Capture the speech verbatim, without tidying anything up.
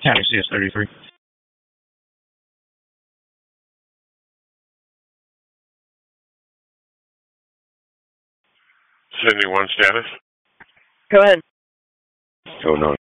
County C S thirty-three. Sending one status. Go ahead. Oh, no.